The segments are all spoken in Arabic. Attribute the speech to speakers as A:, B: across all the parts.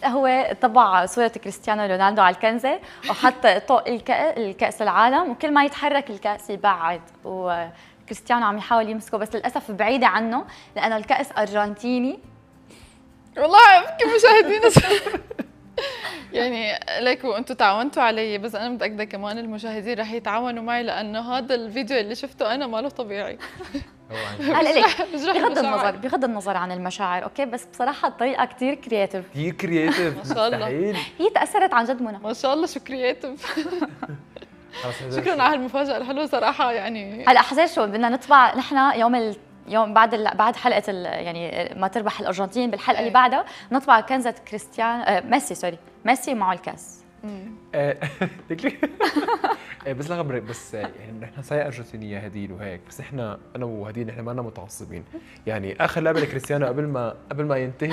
A: هو طبع صورة كريستيانو رونالدو على الكنزة وحط طوق الكأس العالم، وكل ما يتحرك الكأس يبعد، وكريستيانو عم يحاول يمسكه بس للأسف بعيدة عنه لأنه الكأس أرجنتيني.
B: والله يمكن مشاهدينا يعني ليكوا انتم تعاونتوا علي، بس انا متاكده كمان المشاهدين رح يتعاونوا معي، لانه هذا الفيديو اللي شفته انا ماله طبيعي.
A: هلا ليك بغض النظر عن المشاعر، اوكي، بس بصراحه الطريقه كثير كرياتيف.
C: كثير كرياتيف
B: ما شاء الله.
A: هي تاثرت عن جد منى،
B: ما شاء الله شو كرياتيف. شكرا على هالمفاجاه الحلوه صراحه. يعني
A: هلا حزين شو بدنا نطبع نحن يوم بعد حلقه يعني ما تربح الارجنتين بالحلقه اللي بعدها نطبع كنزه كريستيان ميسي معه الكاس.
C: بس لا خبرك، بس يعني نحن صحيح ارجنتينيه هدين وهيك، بس انا وهدين نحن ما لنا متعصبين. يعني اخر لعبه لكريستيانو قبل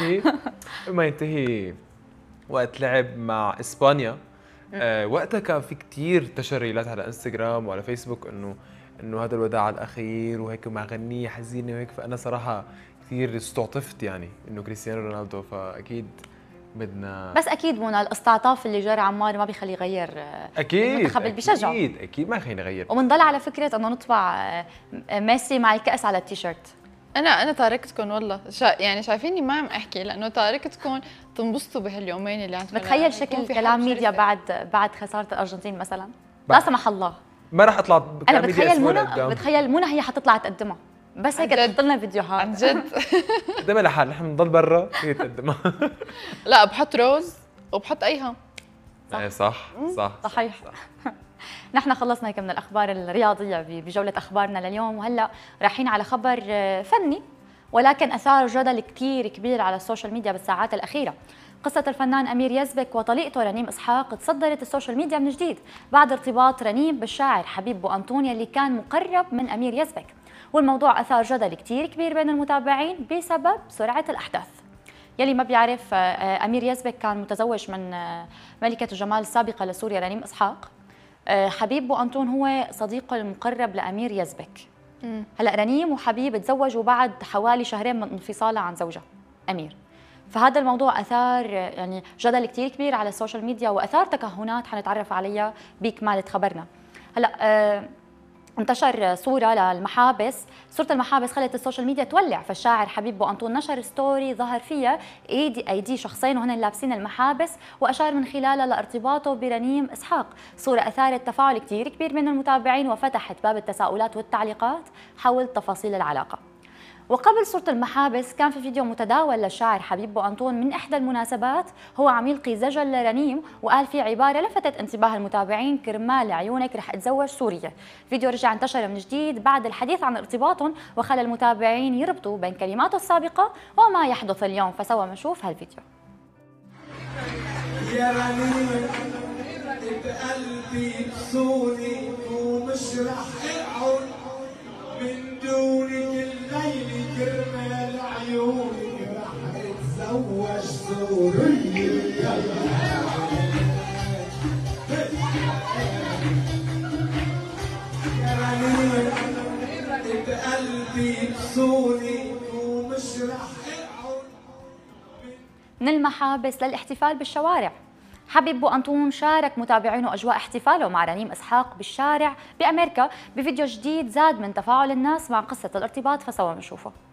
C: ما ينتهي وقت لعب مع اسبانيا، وقتها كان في كثير تشريلات على انستغرام وعلى فيسبوك انه هذا الوداع الاخير وهيك مع غنيه حزينه وهيك. فانا صراحه كثير استعطفت يعني انه كريستيانو رونالدو، فاكيد بدنا.
A: بس اكيد منى الاستعطاف اللي جرى عمار ما بيخليه يغير المنتخب اللي بيشجعه.
C: اكيد ما خلينا نغير.
A: وبنضل على فكره انه نطبع ميسي مع الكاس على التيشيرت.
B: انا تاركتكم والله، يعني شايفيني ما عم احكي لانه تاركتكم تنبسطوا بهاليومين اللي عندكم.
A: بتخيل شكل كلام ميديا بعد خساره الارجنتين مثلا، لا سمح الله.
C: ما راح اطلع
A: انا بتخيل منى هي حتطلع تقدمها، بس هيك تحط لنا فيديوهات
B: عن جد.
C: قدمها لحال، نحن بنضل برا هي تقدمها.
B: لا بحط روز وبحط ايها.
C: صح.
A: صحيح. نحن خلصنا هيك من الاخبار الرياضيه بجوله اخبارنا لليوم، وهلا رايحين على خبر فني ولكن اثار جدل كثير كبير على السوشيال ميديا بالساعات الاخيره. قصة الفنان أمير يزبك وطليقته رنيم إسحاق تصدرت السوشيال ميديا من جديد بعد ارتباط رنيم بالشاعر حبيب بو أنطونيا اللي كان مقرب من أمير يزبك، والموضوع أثار جدل كتير كبير بين المتابعين بسبب سرعة الأحداث. يلي ما بيعرف، أمير يزبك كان متزوج من ملكة الجمال السابقة لسوريا رنيم إسحاق. حبيب بو أنطون هو صديقه المقرب لأمير يزبك. هلأ رنيم وحبيب تزوجوا بعد حوالي شهرين من انفصالها عن زوجها أمير. فهذا الموضوع أثار يعني جدل كتير كبير على السوشيال ميديا وأثار تكهنات حنتعرف عليها بكمالة خبرنا. هلا انتشر صورة للمحابس، صورة المحابس خلت السوشيال ميديا تولع، فالشاعر حبيب بو أنطون نشر ستوري ظهر فيها أيدي شخصين وهن لابسين المحابس، وأشار من خلالها لارتباطه برنيم إسحاق. صورة أثارت تفاعل كتير كبير من المتابعين وفتحت باب التساؤلات والتعليقات حول تفاصيل العلاقة. وقبل صورة المحابس كان في فيديو متداول للشاعر حبيب بو أنطون من إحدى المناسبات هو عم يلقي زجل لرنيم، وقال في عبارة لفتت انتباه المتابعين: كرمال عيونك رح أتزوج سورية. فيديو رجع انتشر من جديد بعد الحديث عن ارتباطهم وخلى المتابعين يربطوا بين كلماته السابقة وما يحدث اليوم، فسوى نشوف هالفيديو.
D: يا رنيم بقلبي بصوني ومش رح اقعد من دونك الليل، كرمال عيونك رح اتزوج سورية. يا رنيم بقلبي بصوني ومش رح اقعد.
A: من المحابس للاحتفال بالشوارع، حبيب بو أنطون شارك متابعينه أجواء احتفاله مع رنيم إسحاق بالشارع بأمريكا بفيديو جديد زاد من تفاعل الناس مع قصة الارتباط، فسوى نشوفه.